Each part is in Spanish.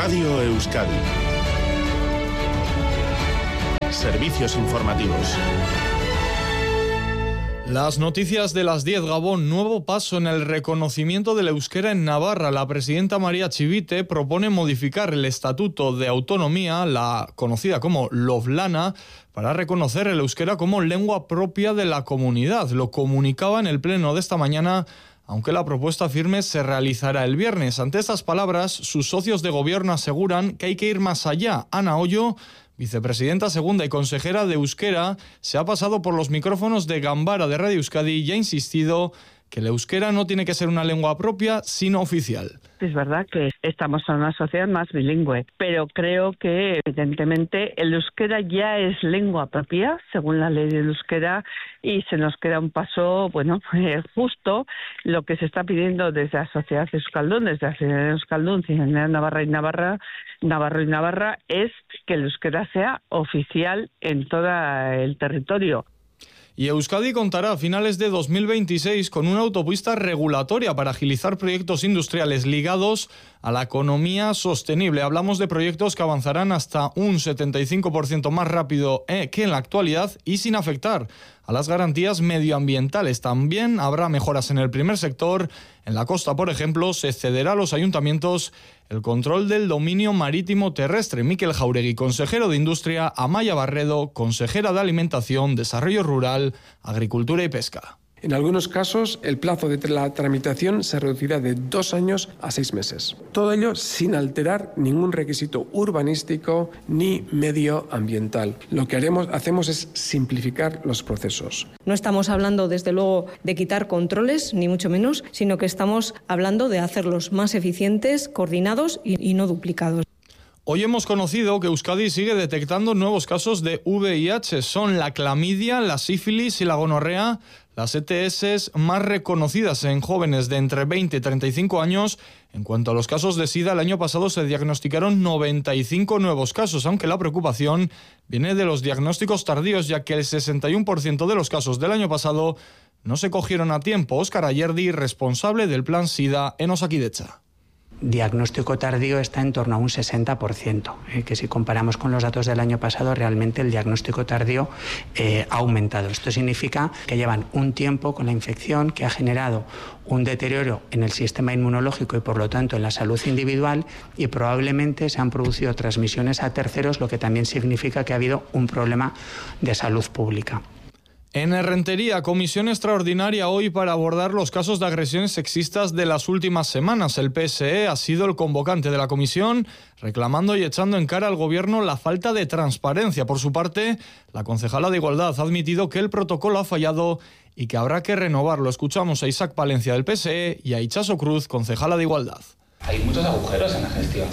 Radio Euskadi. Servicios informativos. Las noticias de las 10, Gabón. Nuevo paso en el reconocimiento del euskera en Navarra. La presidenta María Chivite propone modificar el Estatuto de Autonomía, la conocida como Lovlana, para reconocer el euskera como lengua propia de la comunidad. Lo comunicaba en el pleno de esta mañana, aunque la propuesta firme se realizará el viernes. Ante estas palabras, sus socios de gobierno aseguran que hay que ir más allá. Ana Ollo, vicepresidenta segunda y consejera de Euskera, se ha pasado por los micrófonos de Gambara de Radio Euskadi y ha insistido que el euskera no tiene que ser una lengua propia, sino oficial. Es verdad que estamos en una sociedad más bilingüe, pero creo que evidentemente el euskera ya es lengua propia, según la ley del euskera, y se nos queda un paso, justo lo que se está pidiendo desde la sociedad euskaldun, desde la sociedad euskaldun, Navarra y Navarra, es que el euskera sea oficial en todo el territorio. Y Euskadi contará a finales de 2026 con una autopista regulatoria para agilizar proyectos industriales ligados a la economía sostenible. Hablamos de proyectos que avanzarán hasta un 75% más rápido que en la actualidad y sin afectar a las garantías medioambientales. También habrá mejoras en el primer sector. En la costa, por ejemplo, se cederá a los ayuntamientos el control del dominio marítimo terrestre. Miquel Jauregui, consejero de Industria; Amaya Barredo, consejera de Alimentación, Desarrollo Rural, Agricultura y Pesca. En algunos casos, el plazo de la tramitación se reducirá de 2 años a 6 meses. Todo ello sin alterar ningún requisito urbanístico ni medioambiental. Lo que hacemos es simplificar los procesos. No estamos hablando, desde luego, de quitar controles, ni mucho menos, sino que estamos hablando de hacerlos más eficientes, coordinados y no duplicados. Hoy hemos conocido que Euskadi sigue detectando nuevos casos de VIH. Son la clamidia, la sífilis y la gonorrea las ETS más reconocidas en jóvenes de entre 20 y 35 años. En cuanto a los casos de SIDA, el año pasado se diagnosticaron 95 nuevos casos, aunque la preocupación viene de los diagnósticos tardíos, ya que el 61% de los casos del año pasado no se cogieron a tiempo. Óscar Ayerdi, responsable del Plan SIDA en Osakidetza. Diagnóstico tardío está en torno a un 60%, que si comparamos con los datos del año pasado, realmente el diagnóstico tardío ha aumentado. Esto significa que llevan un tiempo con la infección que ha generado un deterioro en el sistema inmunológico y por lo tanto en la salud individual, y probablemente se han producido transmisiones a terceros, lo que también significa que ha habido un problema de salud pública. En Errentería, comisión extraordinaria hoy para abordar los casos de agresiones sexistas de las últimas semanas. El PSE ha sido el convocante de la comisión, reclamando y echando en cara al gobierno la falta de transparencia. Por su parte, la concejala de Igualdad ha admitido que el protocolo ha fallado y que habrá que renovarlo. Escuchamos a Isaac Palencia del PSE y a Itxaso Cruz, concejala de Igualdad. Hay muchos agujeros en la gestión.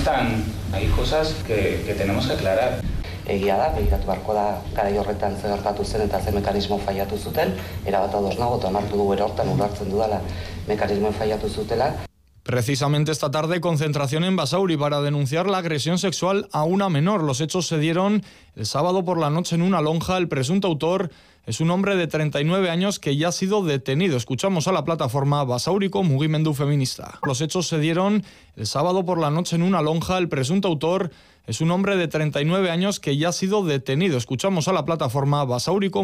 Hay cosas que tenemos que aclarar. Egia da, begiratu beharko da garai horretan zer gertatu zen eta ze mekanismo fallatu zuten, erabat ados nago, eta onartu dugu ere hortan ulertzen dudala mekanismoen fallatu zutela. Precisamente esta tarde, concentración en Basauri para denunciar la agresión sexual a una menor. Los hechos se dieron el sábado por la noche en una lonja. El presunto autor es un hombre de 39 años que ya ha sido detenido. Escuchamos a la plataforma Basauriko Mugimendu Feminista. Los hechos se dieron el sábado por la noche en una lonja. El presunto autor es un hombre de 39 años que ya ha sido detenido. Escuchamos a la plataforma Basauriko